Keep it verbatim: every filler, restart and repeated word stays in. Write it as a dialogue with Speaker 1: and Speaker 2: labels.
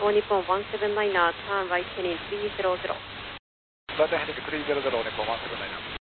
Speaker 1: All Nippon one seven niner, turn right heading three zero zero.
Speaker 2: 大体ヘディングさんゼロゼロ、日本ワンセブンナイナー。